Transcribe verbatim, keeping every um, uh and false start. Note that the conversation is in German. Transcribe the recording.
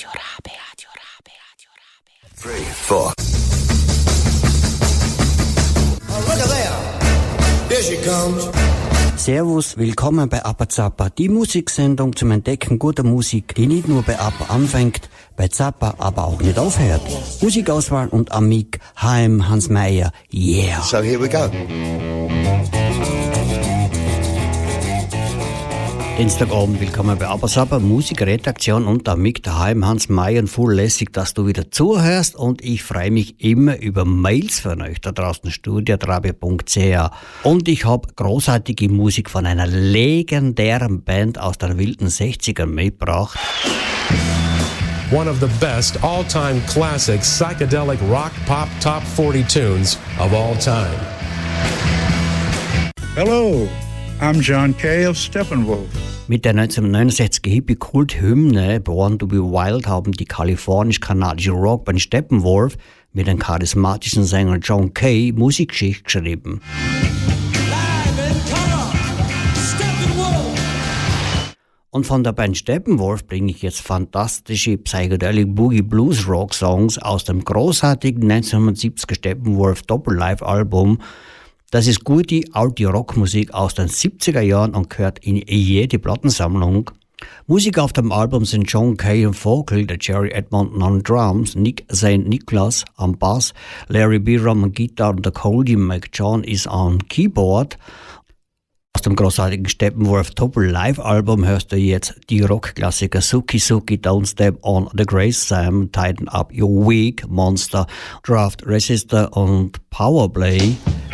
Three, four. Oh, look at there. Here she comes. Servus, willkommen bei Appa Zappa, die Musiksendung zum Entdecken guter Musik, die nicht nur bei Appa anfängt, bei Zappa aber auch nicht aufhört. Musikauswahl und Amik, H M Hans Meyer, yeah. So here we go. Dienstagabend, willkommen bei Appa Zappa, Musikredaktion und Amik, der H M Hans Meyer, voll lässig, dass du wieder zuhörst und ich freue mich immer über Mails von euch da draußen, studiotrabe punkt c h. Und ich habe großartige Musik von einer legendären Band aus den wilden sechzigern mitgebracht. One of the best all-time classic psychedelic rock pop top forty tunes of all time. Hello, I'm John Kay of Steppenwolf. Mit der neunzehnhundertneunundsechziger Hippie-Kult-Hymne Born to be Wild haben die kalifornisch-kanadische Rockband Steppenwolf mit dem charismatischen Sänger John Kay Musikgeschichte geschrieben. Und von der Band Steppenwolf bringe ich jetzt fantastische Psychedelic Boogie Blues Rock Songs aus dem großartigen neunzehnhundertsiebziger Steppenwolf Doppel-Live-Album. Das ist gute alte Rockmusik aus den siebziger Jahren und gehört in jede Plattensammlung. Musik auf dem Album sind John Kay am Vocal, der Jerry Edmonton an Drums, Nick Saint Nicholas am Bass, Larry Byram an Gitarre und der Cody McJohn ist an Keyboard. Aus dem großartigen Steppenwolf Doppel Live-Album hörst du jetzt die Rockklassiker Suki Suki, Don't Step on the Grace, Sam, Tighten Up Your Wig, Monster, Draft Resistor und Powerplay.